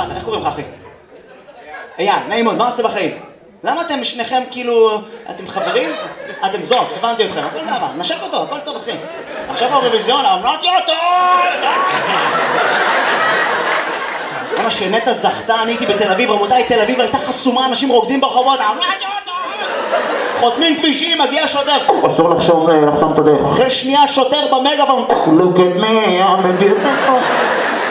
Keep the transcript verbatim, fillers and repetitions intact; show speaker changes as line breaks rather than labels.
מה, איך קוראים לך אחי? אייל, נעים מאוד, מה עושה בחיים? למה אתם שניכם כאילו, אתם חברים? אתם זוג, הבנתי אתכם, הכל בעבר, נשק אותו, הכל טוב אחי. עכשיו באירוויזיון, אמרתי אותו! למה שנטע זכתה, אני הייתי בתל אביב, רבותיי, תל אביב הייתה חסומה, אנשים רוקדים ברחובות, אמרתי אותו! חוסמים כבישים, מגיע שוטר. אסור לחשוב, לחסום את הדרך. אחרי שנייה שוטר במגאפון. Look at me, I'm a beautiful.